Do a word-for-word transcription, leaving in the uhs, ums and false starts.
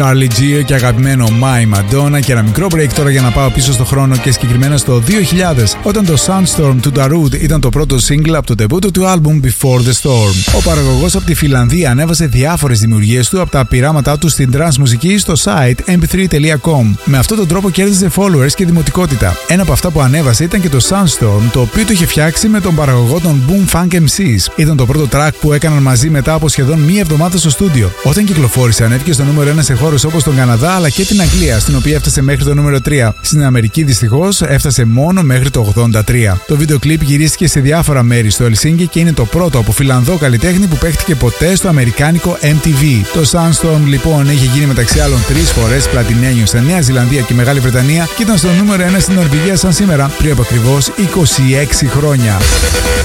Carly G και αγαπημένο My Madonna. Και ένα μικρό break τώρα για να πάω πίσω στο χρόνο και συγκεκριμένα στο δύο χιλιάδες, όταν το Sunstorm του Darude ήταν το πρώτο single από το ντεμπούτο του άλμπουμ Before the Storm. Ο παραγωγός από τη Φιλανδία ανέβασε διάφορες δημιουργίες του από τα πειράματά του στην trance μουσική στο site εμ πι θρι τελεία κομ. Με αυτόν τον τρόπο κέρδιζε followers και δημοτικότητα. Ένα από αυτά που ανέβασε ήταν και το Sunstorm, το οποίο το είχε φτιάξει με τον παραγωγό των Boom Funk εμ σις. Ήταν το πρώτο track που έκαναν μαζί μετά από σχεδόν μία εβδομάδα στο στούντιο. Όταν κυκλοφόρησε, ανέβηκε στο νούμερο ένα σε χώρες όπως τον Καναδά αλλά και την Αγγλία, στην οποία έφτασε μέχρι το νούμερο τρία. Στην Αμερική δυστυχώς έφτασε μόνο μέχρι το ογδόντα τρία. Το βίντεο κλιπ γυρίστηκε σε διάφορα μέρη στο Ελσίνκι και είναι το πρώτο από Φιλανδό καλλιτέχνη που παίχτηκε ποτέ στο αμερικάνικο εμ τι βι. Το Sunstorm λοιπόν είχε γίνει μεταξύ άλλων τρεις φορές πλατινένιο σε Νέα Ζηλανδία και Μεγάλη Βρετανία και ήταν στο νούμερο ένα στην Νορβηγία σαν σήμερα, πριν από ακριβώς είκοσι έξι χρόνια.